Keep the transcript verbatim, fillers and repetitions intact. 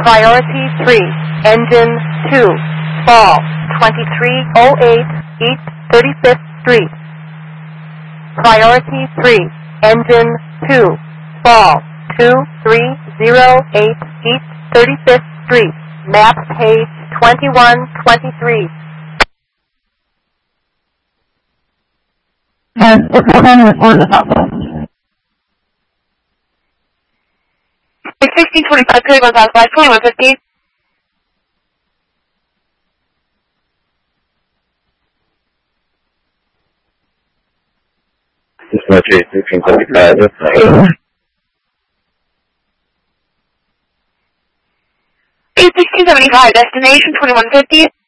Priority three, engine two, fall twenty-three oh eight East thirty-fifth Street. Priority three, engine two, fall two three oh eight East thirty-fifth Street. Map page twenty-one twenty-three. And it's not going to report this also. It's sixteen twenty-five, Cleveland Southwest, twenty-one fifty. This much is sixteen twenty-five. It's sixteen seventy-five, destination twenty-one fifty.